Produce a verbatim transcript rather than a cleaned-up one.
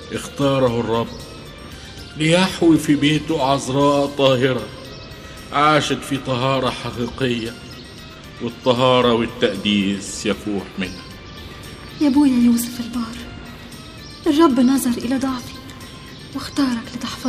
اختاره الرب ليحوي في بيته عذراء طاهرة عاشت في طهارة حقيقية، والطهارة والتقديس يفوح منها. يا ابويا يوسف البار، الرب نظر إلى ضعفي واختارك لتحفظ